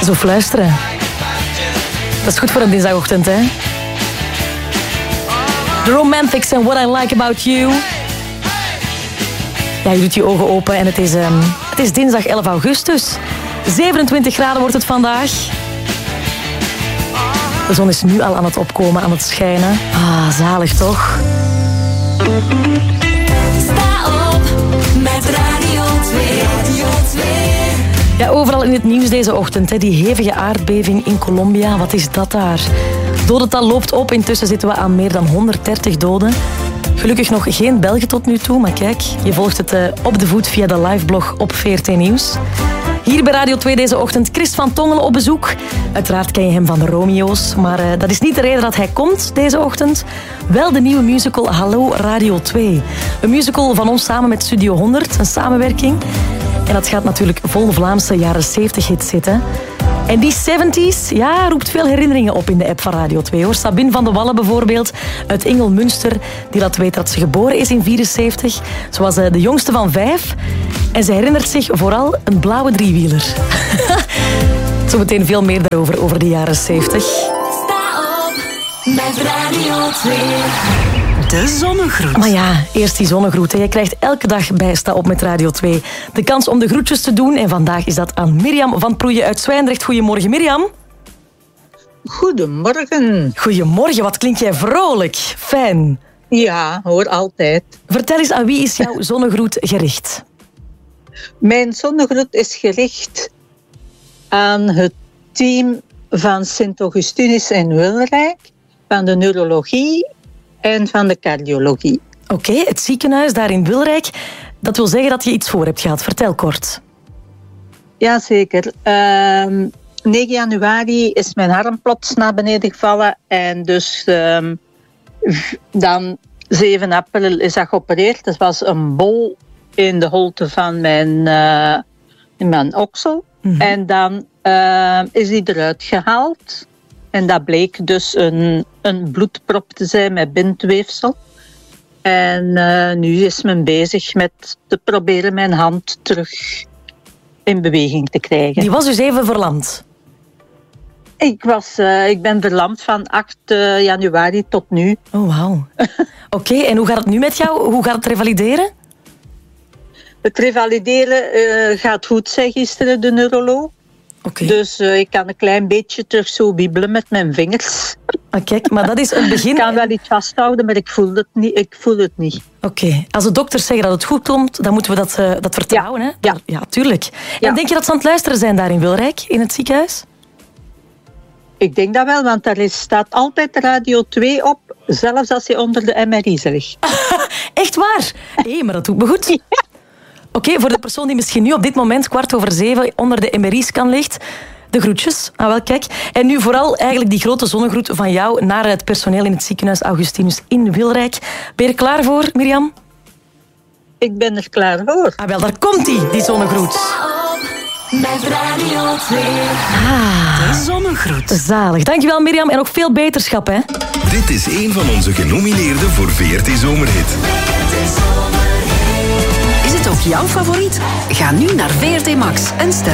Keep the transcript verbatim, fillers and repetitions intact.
zo fluisteren. Dat is goed voor een dinsdagochtend, hè? The Romantics and What I Like About You. Ja, je doet je ogen open en het is, um, het is dinsdag elf augustus. zevenentwintig graden wordt het vandaag. De zon is nu al aan het opkomen, aan het schijnen. Ah, zalig toch? Sta op met Radio twee. Radio twee. Ja, overal in het nieuws deze ochtend. Hè. Die hevige aardbeving in Colombia, wat is dat daar? Dodental loopt op, intussen zitten we aan meer dan honderddertig doden. Gelukkig nog geen Belgen tot nu toe, maar kijk, je volgt het uh, op de voet via de liveblog op V R T Nieuws. Hier bij Radio twee deze ochtend Chris van Tongelen op bezoek. Uiteraard ken je hem van de Romeo's, maar uh, dat is niet de reden dat hij komt deze ochtend. Wel de nieuwe musical Hallo Radio twee. Een musical van ons samen met Studio honderd, een samenwerking. En dat gaat natuurlijk vol Vlaamse jaren zeventig hits zitten. En die zeventies, ja, roept veel herinneringen op in de app van Radio twee. Hoor. Sabine van de Wallen bijvoorbeeld, uit Ingelmünster, die laat weten dat ze geboren is in vierenzeventig. Ze was de jongste van vijf. En ze herinnert zich vooral een blauwe driewieler. Zometeen veel meer daarover, over de jaren zeventig. Sta op met Radio twee. De zonnegroet. Maar ja, eerst die zonnegroet. Hè. Je krijgt elke dag bij Sta op met Radio twee de kans om de groetjes te doen. En vandaag is dat aan Mirjam van Proeje uit Zwijndrecht. Goedemorgen, Mirjam. Goedemorgen. Goedemorgen, wat klink jij vrolijk. Fijn. Ja, hoor, altijd. Vertel eens, aan wie is jouw zonnegroet gericht? Mijn zonnegroet is gericht aan het team van Sint-Augustinus in Wilrijk, van de neurologie en van de cardiologie. Oké, okay, het ziekenhuis daar in Wilrijk. Dat wil zeggen dat je iets voor hebt gehad. Vertel kort. Jazeker. Uh, negen januari is mijn arm plots naar beneden gevallen. En dus uh, dan zeven april is dat geopereerd. Dat was een bol in de holte van mijn, uh, in mijn oksel. Mm-hmm. En dan uh, is die eruit gehaald. En dat bleek dus een, een bloedprop te zijn met bindweefsel. En uh, nu is men bezig met te proberen mijn hand terug in beweging te krijgen. Die was dus even verlamd? Ik, was, uh, ik ben verlamd van acht januari tot nu. Oh, wauw. Oké, okay, en hoe gaat het nu met jou? Hoe gaat het revalideren? Het revalideren uh, gaat goed, zei gisteren de neuroloog. Okay. Dus uh, ik kan een klein beetje terug zo wiebelen met mijn vingers. Ah, kijk, maar dat is een begin. Ik kan wel iets vasthouden, maar ik voel het niet. Ik voel het niet. Oké, okay. Als de dokters zeggen dat het goed komt, dan moeten we dat, uh, dat vertrouwen. Ja, hè? ja. ja tuurlijk. Ja. En denk je dat ze aan het luisteren zijn daar in Wilrijk, in het ziekenhuis? Ik denk dat wel, want daar is, staat altijd Radio twee op, zelfs als je onder de M R I's ligt. Echt waar? Hé, hey, maar dat doet me goed. Ja. Oké, okay, voor de persoon die misschien nu op dit moment kwart over zeven onder de M R I-scan ligt, de groetjes. Ah, wel, kijk. En nu vooral eigenlijk die grote zonnegroet van jou naar het personeel in het ziekenhuis Augustinus in Wilrijk. Ben je er klaar voor, Mirjam? Ik ben er klaar voor. Ah, wel, daar komt die, die zonnegroet. Met Radio twee. Ah, de zonnegroet. Zalig. Dankjewel, Mirjam. En ook veel beterschap, hè. Dit is een van onze genomineerden voor V R T Zomerhit. Is het ook jouw favoriet? Ga nu naar V R T Max en stem